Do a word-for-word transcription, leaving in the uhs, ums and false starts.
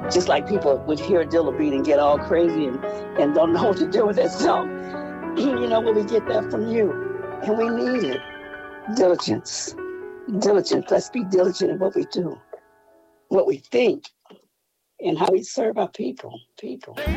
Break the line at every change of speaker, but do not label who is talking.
Just like people would hear Dilla Beat and get all crazy and, and don't know what to do with that song. You know, well, we get that from you. And we need it. Diligence. Diligence. Let's be diligent in what we do, what we think, and how we serve our people. People.